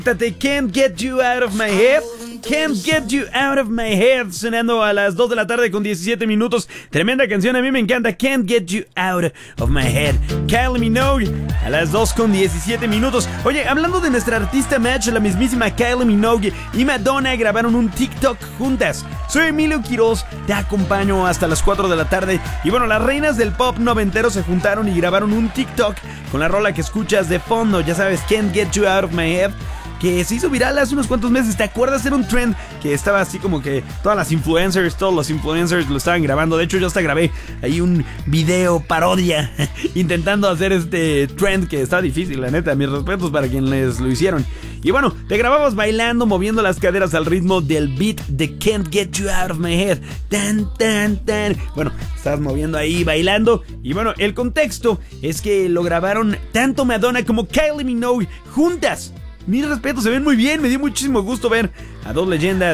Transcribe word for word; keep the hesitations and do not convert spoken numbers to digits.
Can't Get You Out of My Head. Can't Get You Out of My Head, sonando a las dos de la tarde con diecisiete minutos. Tremenda canción, a mí me encanta. Can't Get You Out of My Head. Kylie Minogue a las dos con diecisiete minutos. Oye, hablando de nuestra artista match, la mismísima Kylie Minogue y Madonna grabaron un TikTok juntas. Soy Emilio Quiroz, te acompaño hasta las cuatro de la tarde. Y bueno, las reinas del pop noventero se juntaron y grabaron un TikTok con la rola que escuchas de fondo. Ya sabes, Can't Get You Out of My Head, que se hizo viral hace unos cuantos meses. ¿Te acuerdas? Era un trend que estaba así como que todas las influencers, todos los influencers lo estaban grabando. De hecho, yo hasta grabé ahí un video parodia intentando hacer este trend, que está difícil, la neta. Mis respetos para quienes lo hicieron. Y bueno, te grababas bailando, moviendo las caderas al ritmo del beat de Can't Get You Out of My Head. Tan, tan, tan. Bueno, estás moviendo ahí, bailando. Y bueno, el contexto es que lo grabaron tanto Madonna como Kylie Minogue juntas. Mis respetos, se ven muy bien. Me dio muchísimo gusto ver a dos leyendas